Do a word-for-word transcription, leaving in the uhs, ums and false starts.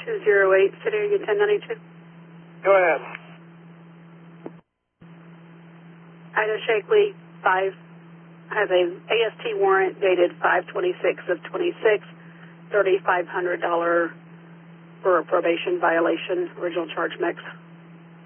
two zero eight, City Union ten ninety-two. Go ahead. Ida Shakely, five, has a A S T warrant dated five twenty-six of twenty-six, thirty-five hundred dollars for a probation violation, original charge mix.